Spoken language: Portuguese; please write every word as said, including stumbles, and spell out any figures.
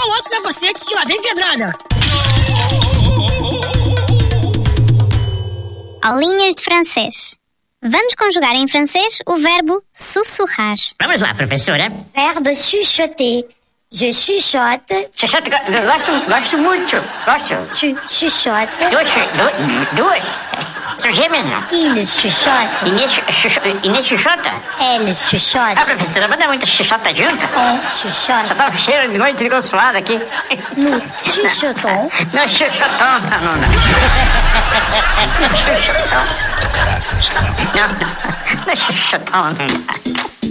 o alto capacete que lá vem pedrada. Aulinhas de francês. Vamos conjugar em francês o verbo sussurrar. Vamos lá, professora. Verbe chuchoter. Je chuchote. Chuchote, gosto, gosto muito. Gosto. Tu chuchotes. Duas, du, duas. São gêmeas, não? Il chuchote. Inês, chucho, Inês chuchota? Elle chuchote. Ah, professora, manda muita chuchota junto. On Já chuchote. tá cheiro de noite de suado aqui. Nous chuchotons. Não, chuchotão, não, não, não. Não, chuchotão. Não, não é chuchotão, não.